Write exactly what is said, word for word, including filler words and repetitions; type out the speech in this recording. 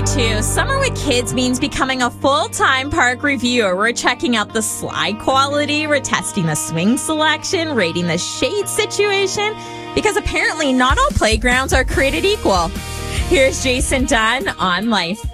thirty-two. Summer with kids means becoming a full-time park reviewer. We're checking out the slide quality, we're testing the swing selection, rating the shade situation, because apparently not all playgrounds are created equal. Here's Jason Dunn on life.